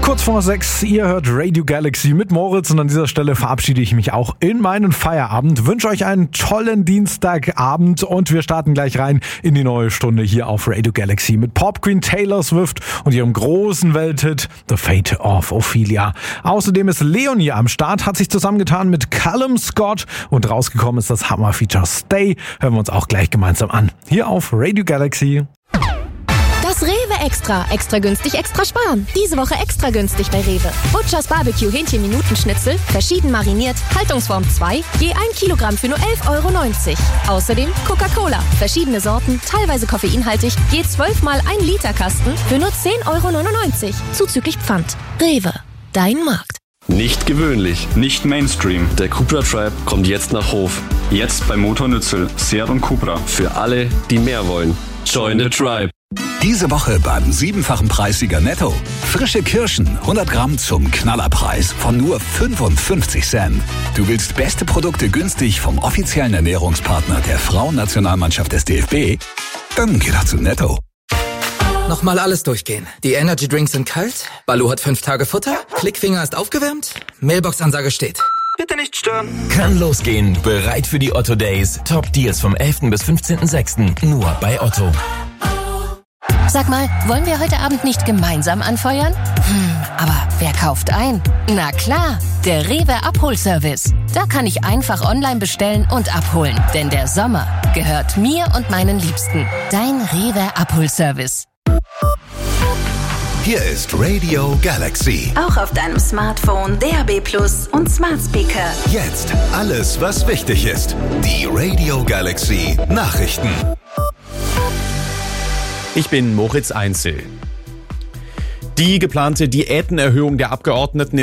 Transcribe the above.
Kurz vor 6, ihr hört Radio Galaxy mit Moritz und an dieser Stelle verabschiede ich mich auch in meinen Feierabend. Wünsche euch einen tollen Dienstagabend und wir starten gleich rein in die neue Stunde hier auf Radio Galaxy mit Pop Queen Taylor Swift und ihrem großen Welthit The Fate of Ophelia. Außerdem ist Leonie am Start, hat sich zusammengetan mit Callum Scott und rausgekommen ist das Hammer-Feature Stay. Hören wir uns auch gleich gemeinsam an. Hier auf Radio Galaxy. Das Rewe Extra. Extra günstig, extra sparen. Diese Woche extra günstig bei Rewe. Butchers Barbecue Hähnchen-Minutenschnitzel, verschieden mariniert, Haltungsform 2, je 1 Kilogramm für nur 11,90 €. Außerdem Coca-Cola, verschiedene Sorten, teilweise koffeinhaltig, je 12 mal 1 Liter Kasten für nur 10,99 €. Zuzüglich Pfand. Rewe. Dein Markt. Nicht gewöhnlich, nicht Mainstream. Der Cupra Tribe kommt jetzt nach Hof. Jetzt bei Motor Nützel, Seat und Cupra. Für alle, die mehr wollen. Join the Tribe. Diese Woche beim 7-fachen Preissieger Netto. Frische Kirschen, 100 Gramm zum Knallerpreis von nur 55 Cent. Du willst beste Produkte günstig vom offiziellen Ernährungspartner der Frauennationalmannschaft des DFB? Dann geh doch zu Netto. Nochmal alles durchgehen. Die Energy Drinks sind kalt, Baloo hat 5 Tage Futter, Klickfinger ist aufgewärmt, Mailbox-Ansage steht. Bitte nicht stören. Kann losgehen. Bereit für die Otto Days. Top Deals vom 11. bis 15.06. Nur bei Otto. Sag mal, wollen wir heute Abend nicht gemeinsam anfeuern? Aber wer kauft ein? Na klar, der Rewe Abholservice. Da kann ich einfach online bestellen und abholen. Denn der Sommer gehört mir und meinen Liebsten. Dein Rewe Abholservice. Hier ist Radio Galaxy. Auch auf deinem Smartphone, DAB+ und Smart Speaker. Jetzt alles, was wichtig ist. Die Radio Galaxy Nachrichten. Ich bin Moritz Einzel. Die geplante Diätenerhöhung der Abgeordneten